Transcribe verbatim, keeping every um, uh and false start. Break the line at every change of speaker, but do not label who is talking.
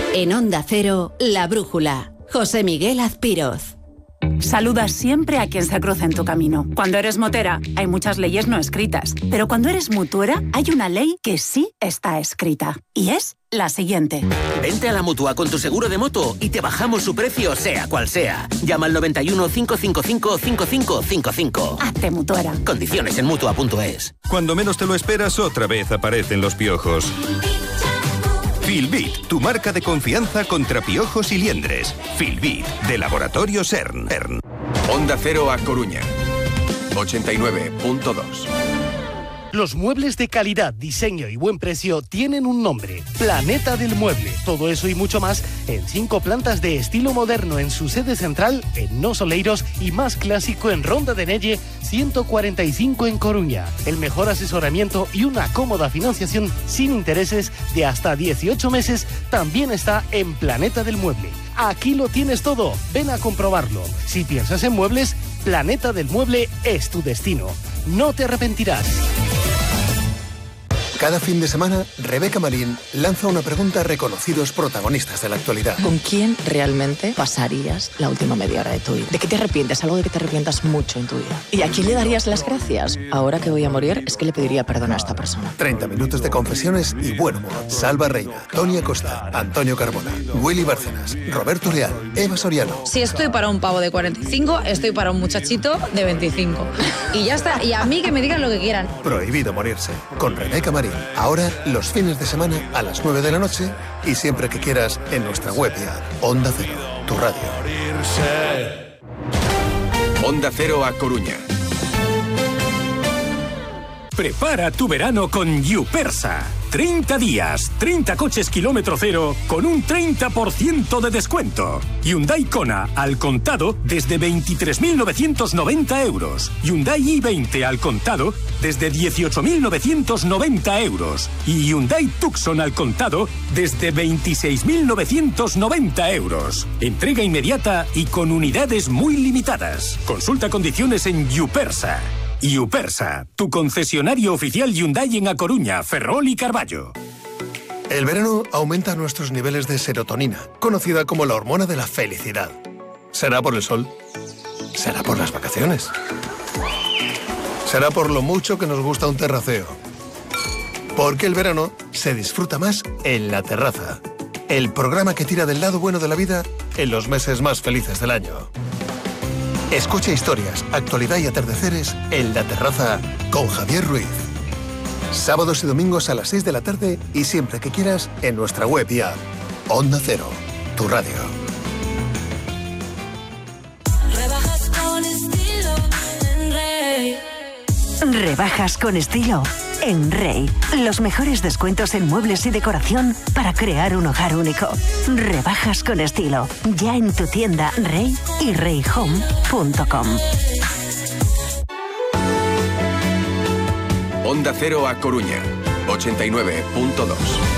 En Onda Cero, La Brújula. José Miguel Azpiroz.
Saludas siempre a quien se cruza en tu camino. Cuando eres motera, hay muchas leyes no escritas. Pero cuando eres mutuera, hay una ley que sí está escrita. Y es la siguiente.
Vente a la Mutua con tu seguro de moto y te bajamos su precio, sea cual sea. Llama al noventa y uno, cinco cinco cinco, cinco cinco cinco cinco.
Hazte mutuera.
Condiciones en Mutua punto es.
Cuando menos te lo esperas, otra vez aparecen los piojos. Filbit, tu marca de confianza contra piojos y liendres. Filbit, de Laboratorio CERN.
Onda Cero A Coruña, ochenta y nueve punto dos.
Los muebles de calidad, diseño y buen precio tienen un nombre: Planeta del Mueble. Todo eso y mucho más en cinco plantas de estilo moderno en su sede central en Nos Oleiros y más clásico en Ronda de Nelle ciento cuarenta y cinco en Coruña. El mejor asesoramiento y una cómoda financiación sin intereses de hasta dieciocho meses también está en Planeta del Mueble. Aquí lo tienes todo, ven a comprobarlo. Si piensas en muebles, Planeta del Mueble es tu destino. No te arrepentirás.
Cada fin de semana, Rebeca Marín lanza una pregunta a reconocidos protagonistas de la actualidad.
¿Con quién realmente pasarías la última media hora de tu vida? ¿De qué te arrepientes? Algo de que te arrepientas mucho en tu vida. ¿Y a quién le darías las gracias? Ahora que voy a morir, es que le pediría perdón a esta persona.
treinta minutos de confesiones y buen humor. Salva Reina, Tony Acosta, Antonio Carbona, Willy Bárcenas, Roberto Leal, Eva Soriano.
Si estoy para un pavo de cuarenta y cinco, estoy para un muchachito de veinticinco. Y ya está. Y a mí que me digan lo que quieran.
Prohibido morirse. Con Rebeca Marín. Ahora, los fines de semana a las nueve de la noche y siempre que quieras en nuestra web y app. Onda Cero, tu radio.
Onda Cero A Coruña.
Prepara tu verano con Yupersa. treinta días, treinta coches kilómetro cero con un treinta por ciento de descuento. Hyundai Kona al contado desde veintitrés mil novecientos noventa euros. Hyundai i veinte al contado desde dieciocho mil novecientos noventa euros. Y Hyundai Tucson al contado desde veintiséis mil novecientos noventa euros. Entrega inmediata y con unidades muy limitadas. Consulta condiciones en Yupersa. Yupersa, tu concesionario oficial Hyundai en A Coruña, Ferrol y Carballo.
El verano aumenta nuestros niveles de serotonina, conocida como la hormona de la felicidad. ¿Será por el sol? ¿Será por las vacaciones? ¿Será por lo mucho que nos gusta un terraceo? Porque el verano se disfruta más en La Terraza, el programa que tira del lado bueno de la vida en los meses más felices del año. Escucha historias, actualidad y atardeceres en La Terraza con Javier Ruiz. Sábados y domingos a las seis de la tarde y siempre que quieras en nuestra web y app. Onda Cero, tu radio.
Rebajas con estilo en Rey. Rebajas con estilo en Rey. Los mejores descuentos en muebles y decoración para crear un hogar único. Rebajas con estilo. Ya en tu tienda Rey y rey home punto com.
Onda Cero A Coruña, ochenta y nueve punto dos.